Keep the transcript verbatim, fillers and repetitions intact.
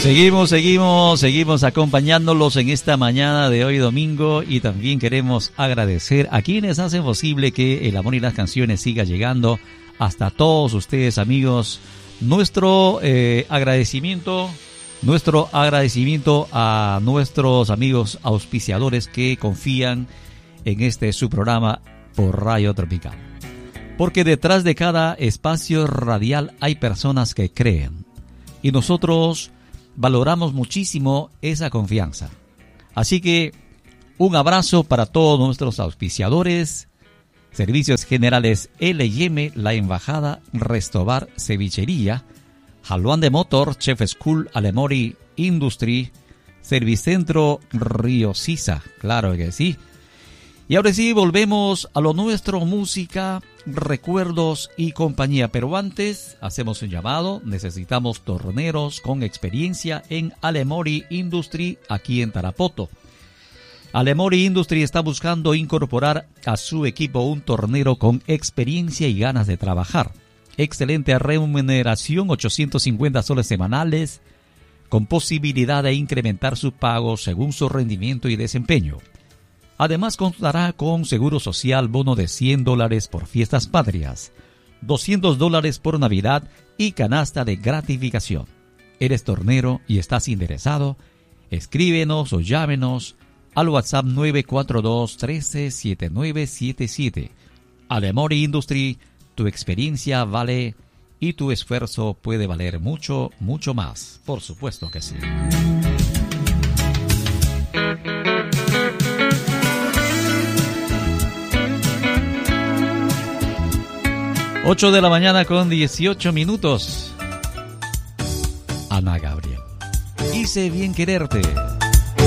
Seguimos, seguimos, seguimos acompañándolos en esta mañana de hoy domingo y también queremos agradecer a quienes hacen posible que el amor y las canciones siga llegando hasta todos ustedes, amigos. Nuestro eh, agradecimiento, nuestro agradecimiento a nuestros amigos auspiciadores que confían en este su programa por Radio Tropical. Porque detrás de cada espacio radial hay personas que creen y nosotros valoramos muchísimo esa confianza. Así que un abrazo para todos nuestros auspiciadores. Servicios Generales L y M, La Embajada, Restobar, Cevichería, Jaluán de Motor, Chef School, Alemori Industry, Servicentro Río Sisa, claro que sí. Y ahora sí, volvemos a lo nuestro, música, recuerdos y compañía. Pero antes, hacemos un llamado. Necesitamos torneros con experiencia en Alemori Industry aquí en Tarapoto. Alemori Industry está buscando incorporar a su equipo un tornero con experiencia y ganas de trabajar. Excelente remuneración, ochocientos cincuenta soles semanales, con posibilidad de incrementar su pago según su rendimiento y desempeño. Además contará con seguro social, bono de cien dólares por fiestas patrias, doscientos dólares por Navidad y canasta de gratificación. ¿Eres tornero y estás interesado? Escríbenos o llámenos al WhatsApp nueve cuatro dos, uno tres, siete nueve siete siete. Alemori Industry, tu experiencia vale y tu esfuerzo puede valer mucho, mucho más. Por supuesto que sí. ocho de la mañana con dieciocho minutos. Ana Gabriel. Hice bien quererte.